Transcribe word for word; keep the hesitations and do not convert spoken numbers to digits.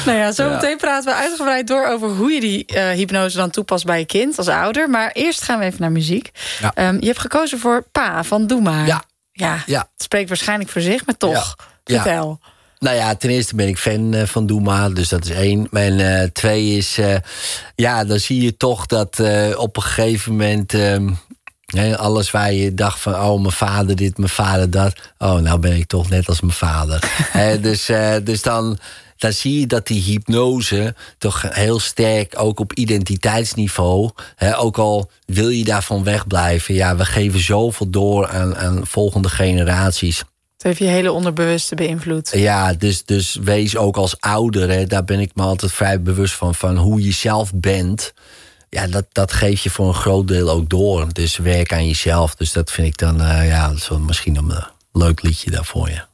Nou ja, zometeen ja. praten we uitgebreid door over hoe je die uh, hypnose dan toepast bij je kind als ouder. Maar eerst gaan we even naar muziek. Ja. Um, je hebt gekozen voor Pa van Doe Maar. Ja. Ja, ja. Het spreekt waarschijnlijk voor zich, maar toch. Ja. Vertel. Ja. Nou ja, ten eerste ben ik fan uh, van Doe Maar, dus dat is één. En uh, twee is, uh, ja, dan zie je toch dat uh, op een gegeven moment... Uh, He, alles waar je dacht van, oh, mijn vader dit, mijn vader dat. Oh, nou ben ik toch net als mijn vader. He, dus uh, dus dan, dan zie je dat die hypnose toch heel sterk, ook op identiteitsniveau... He, ook al wil je daarvan wegblijven... ja, we geven zoveel door aan, aan volgende generaties. Het heeft je hele onderbewuste beïnvloed. Ja, dus, dus wees ook als ouder, he, daar ben ik me altijd vrij bewust van... van hoe je zelf bent... Ja, dat, dat geef je voor een groot deel ook door. Dus werk aan jezelf. Dus dat vind ik dan, uh, ja, dat is wel misschien een uh, leuk liedje daarvoor je. Ja.